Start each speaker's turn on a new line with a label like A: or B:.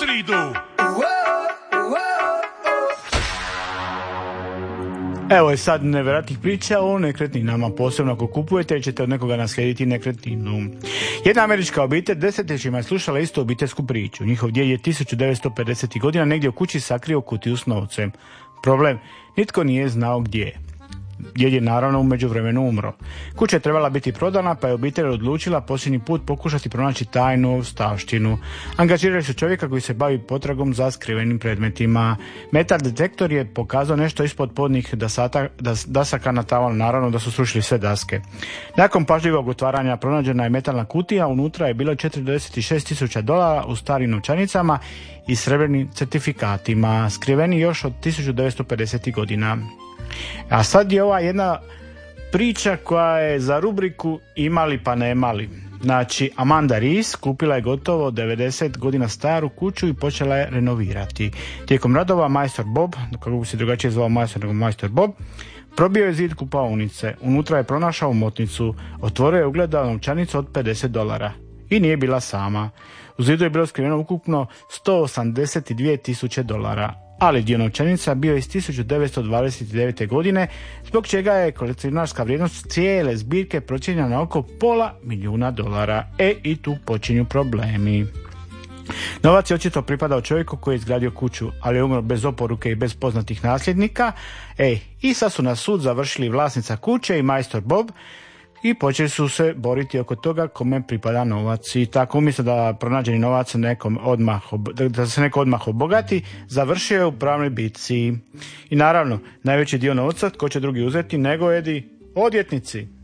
A: sridu.
B: Evo je sad nevjerojatnih priča o nekretninama, posebno ako kupujete i ćete od nekoga naslijediti nekretninu. Jedna američka obitelj desetljećima je slušala istu obiteljsku priču. Njihov djed je 1950. godina negdje u kući sakrio kutiju s novcem. Problem, nitko nije znao gdje je. Djed je naravno u međuvremenu umro. Kuća je trebala biti prodana, pa je obitelj odlučila posljednji put pokušati pronaći tajnu ostavštinu. Angažirali su čovjeka koji se bavi potragom za skrivenim predmetima. Metal detektor je pokazao nešto ispod podnih dasaka na tavanu, naravno da su srušili sve daske. Nakon pažljivog otvaranja pronađena je metalna kutija, unutra je bilo $46,000 u starim novčanicama i srebrnim certifikatima, skriveni još od 1950. godina. A sad je ova jedna priča koja je za rubriku imali pa nemali. Znači, Amanda Rees kupila je gotovo 90 godina staru kuću i počela je renovirati. Tijekom radova majstor Bob, kako bi se drugačije zvao majstor nego majstor Bob, probio je zid kupaonice. Unutra je pronašao motnicu, otvorio je ugledao novčanicu od $50. I nije bila sama. U zidu je bilo skriveno ukupno $182,000. Ali dio novčanica bio iz 1929. godine, zbog čega je kolekcionarska vrijednost cijele zbirke procijenjena na oko $500,000. I tu počinju problemi. Novac je očito pripadao čovjeku koji je izgradio kuću, ali je umro bez oporuke i bez poznatih nasljednika. I sad su na sud završili vlasnica kuće i majstor Bob i počeli su se boriti oko toga kome pripada novac. I tako umjesto da pronađeni novac da se neko odmah obogati, završio je u pravnoj bitci. I naravno, najveći dio novca tko će drugi uzeti nego odvjetnici.